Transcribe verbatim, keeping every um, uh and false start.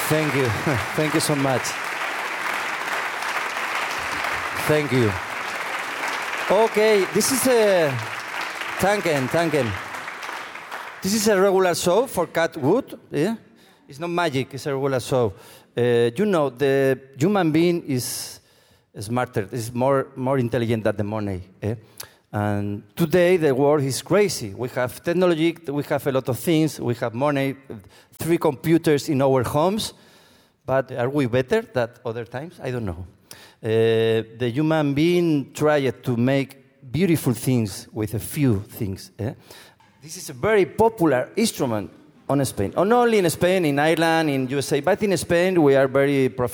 Thank you. Thank you so much. Thank you. Okay, this is a... Tanken, Tanken. This is a regular show for Cat Wood. Yeah? It's not magic, it's a regular show. Uh, you know, the human being is smarter, is more, more intelligent than the money. Eh? And today the world is crazy. We have technology, we have a lot of things, we have money, three computers in our homes, but are we better than other times? I don't know. Uh, the human being tried to make beautiful things with a few things. Eh? This is a very popular instrument on Spain. Not only in Spain, in Ireland, in U S A, but in Spain we are very professional.